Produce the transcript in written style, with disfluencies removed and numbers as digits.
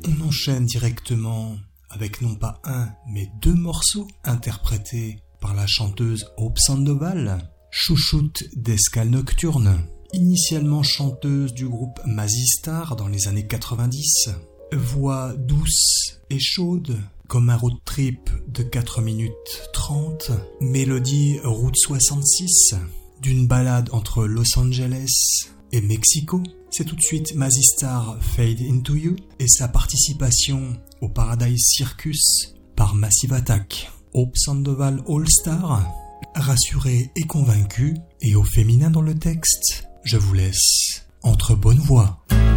On enchaîne directement avec non pas un, mais 2 morceaux interprétés par la chanteuse Hope Sandoval, chouchoute d'Escale Nocturne, initialement chanteuse du groupe Mazistar dans les années 90, voix douce et chaude, comme un road trip de 4 minutes 30, mélodie Route 66, d'une balade entre Los Angeles et Mexico. C'est tout de suite Mazistar Fade Into You et sa participation au Paradise Circus par Massive Attack. Hope Sandoval All Star, rassuré et convaincu, et au féminin dans le texte, je vous laisse entre bonnes voix.